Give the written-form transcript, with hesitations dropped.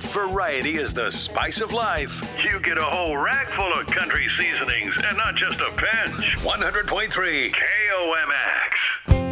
Variety is the spice of life. You get a whole rack full of country seasonings and not just a pinch. 100.3 KOMX.